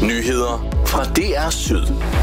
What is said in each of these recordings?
Nyheder fra DR Syd.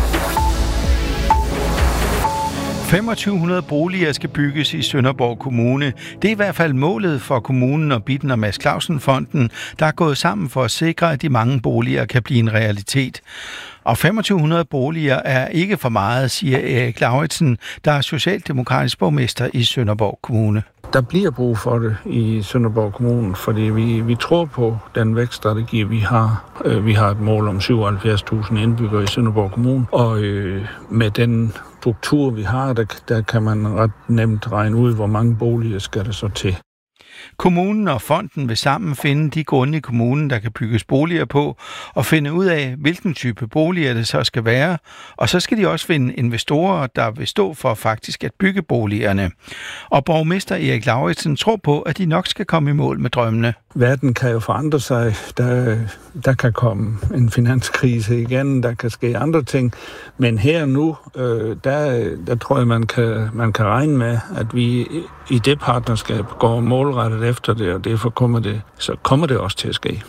2500 boliger skal bygges i Sønderborg Kommune. Det er i hvert fald målet for kommunen og Bitten og Mads Clausen-fonden, der er gået sammen for at sikre, at de mange boliger kan blive en realitet. Og 2500 boliger er ikke for meget, siger Erik Lauritsen, der er socialdemokratisk borgmester i Sønderborg Kommune. Der bliver brug for det i Sønderborg Kommune, fordi vi tror på den vækststrategi, vi har. Vi har et mål om 77.000 indbyggere i Sønderborg Kommune, og med den struktur, vi har, der kan man ret nemt regne ud, hvor mange boliger skal der så til. Kommunen og fonden vil sammen finde de grunde i kommunen, der kan bygges boliger på, og finde ud af, hvilken type boliger det så skal være. Og så skal de også finde investorer, der vil stå for faktisk at bygge boligerne. Og borgmester Erik Lauritsen tror på, at de nok skal komme i mål med drømmene. Verden kan jo forandre sig. Der kan komme en finanskrise igen, der kan ske andre ting. Men her nu, der tror jeg, man kan regne med, at vi i det partnerskab går målrettet efter det, og derfor kommer det også til at ske.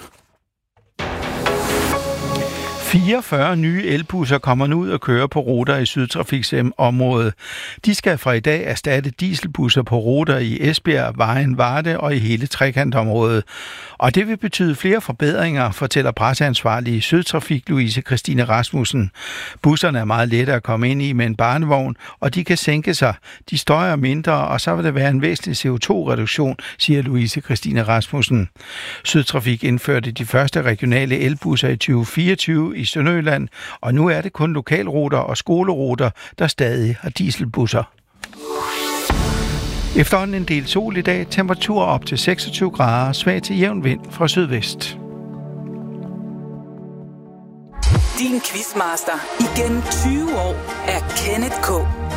44 nye elbusser kommer nu ud og kører på ruter i Sydtrafiks-området. De skal fra i dag erstatte dieselbusser på ruter i Esbjerg, Vejen, Varde og i hele trekantområdet. Og det vil betyde flere forbedringer, fortæller presseansvarlig i Sydtrafik Louise Christine Rasmussen. Busserne er meget lette at komme ind i med en barnevogn, og de kan sænke sig. De støjer mindre, og så vil der være en væsentlig CO2-reduktion, siger Louise Christine Rasmussen. Sydtrafik indførte de første regionale elbusser i 2024 i Sønderjylland, og nu er det kun lokalruter og skoleruter, der stadig har dieselbusser. Efterhånden en del sol i dag, temperatur op til 26 grader, svag til jævn vind fra sydvest. Din quizmaster igen 20 år er Kenneth K.